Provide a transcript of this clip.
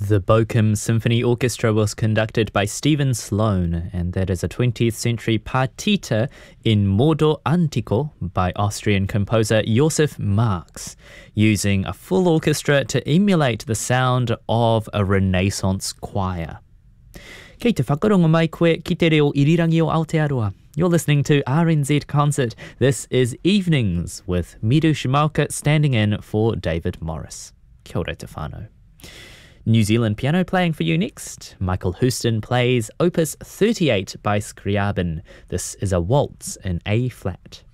The Bochum Symphony Orchestra was conducted by Stephen Sloan, and that is a 20th century partita in modo antico by Austrian composer Josef Marx, using a full orchestra to emulate the sound of a Renaissance choir. Kei te whakarongo mai koe ki te reo irirangi o Aotearoa. You're listening to RNZ Concert. This is Evenings with Miru Shimaoka standing in for David Morris. Kia ora te whānau. New Zealand piano playing for you next. Michael Houston plays Opus 38 by Scriabin. This is a waltz in A flat.